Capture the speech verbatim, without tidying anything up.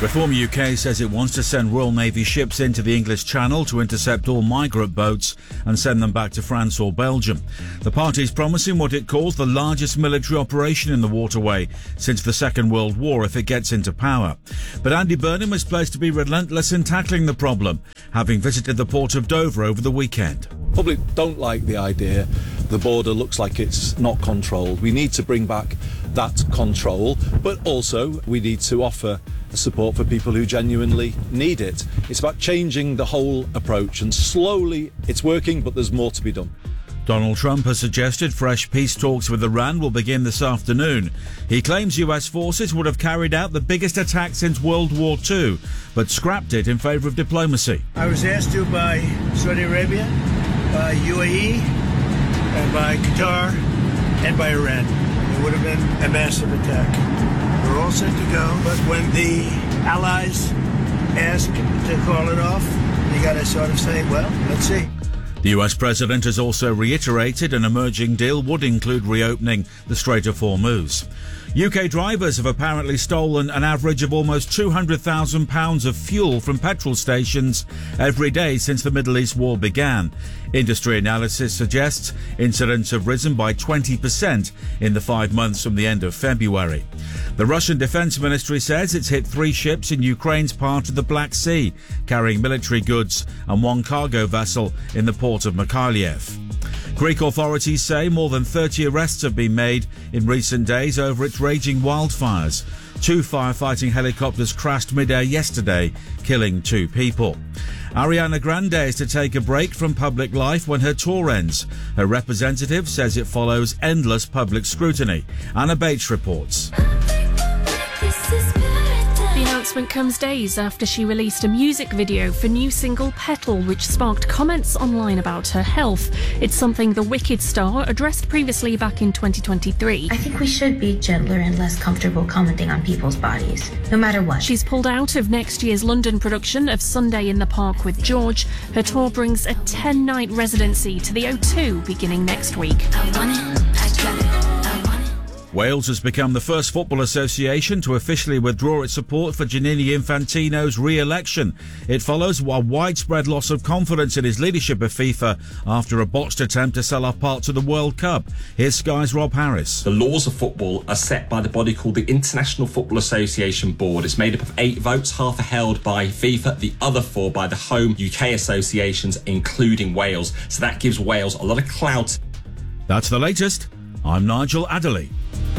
Reform U K says it wants to send Royal Navy ships into the English Channel to intercept all migrant boats and send them back to France or Belgium. The party's promising what it calls the largest military operation in the waterway since the Second World War if it gets into power. But Andy Burnham is pledged to be relentless in tackling the problem, having visited the port of Dover over the weekend. Public don't like the idea the border looks like it's not controlled. We need to bring back that control, but also we need to offer support for people who genuinely need it. It's about changing the whole approach, and slowly it's working, but there's more to be done. Donald Trump has suggested fresh peace talks with Iran will begin this afternoon. He claims U S forces would have carried out the biggest attack since World War Two, but scrapped it in favour of diplomacy. I was asked to by Saudi Arabia, by U A E, and by Qatar, and by Iran. It would have been a massive attack. We're all set to go, but when the allies ask to call it off, you got to sort of say, well, let's see. The U S president has also reiterated an emerging deal would include reopening the Strait of Hormuz. U K drivers have apparently stolen an average of almost two hundred thousand pounds of fuel from petrol stations every day since the Middle East war began. Industry analysis suggests incidents have risen by twenty percent in the five months from the end of February. The Russian Defense Ministry says it's hit three ships in Ukraine's part of the Black Sea, carrying military goods, and one cargo vessel in the port of Mykolaiv. Greek authorities say more than thirty arrests have been made in recent days over its raging wildfires. Two firefighting helicopters crashed mid-air yesterday, killing two people. Ariana Grande is to take a break from public life when her tour ends. Her representative says it follows endless public scrutiny. Anna Bates reports. The announcement comes days after she released a music video for new single Petal, which sparked comments online about her health. It's something the Wicked star addressed previously back in twenty twenty-three. I think we should be gentler and less comfortable commenting on people's bodies, no matter what. She's pulled out of next year's London production of Sunday in the Park with George. Her tour brings a ten-night residency to the O two beginning next week. I want it, I got it. Wales has become the first football association to officially withdraw its support for Gianni Infantino's re-election. It follows a widespread loss of confidence in his leadership of FIFA after a botched attempt to sell off parts of the World Cup. Here's Sky's Rob Harris. The laws of football are set by the body called the International Football Association Board. It's made up of eight votes, half are held by FIFA, the other four by the home U K associations, including Wales. So that gives Wales a lot of clout. That's the latest. I'm Nigel Adderley.